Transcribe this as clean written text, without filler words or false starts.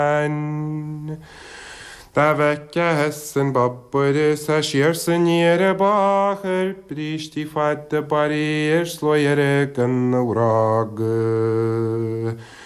Da vecchia hessen babbere sa schersen jere bacher, brist die fette barrier sloyere kan urag.